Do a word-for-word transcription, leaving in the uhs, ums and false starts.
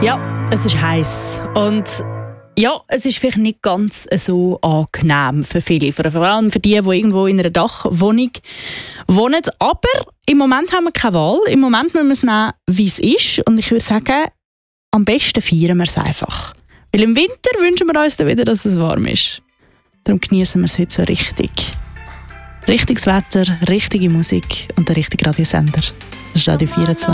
Ja, es ist heiß und ja, es ist vielleicht nicht ganz so angenehm für viele, vor allem für die, die irgendwo in einer Dachwohnung wohnen. Aber im Moment haben wir keine Wahl. Im Moment müssen wir es nehmen, wie es ist. Und ich würde sagen, am besten feiern wir es einfach. Weil im Winter wünschen wir uns dann wieder, dass es warm ist. Darum genießen wir es heute so richtig. Richtiges Wetter, richtige Musik und der richtige Radiosender. Das ist Radio vierundzwanzig.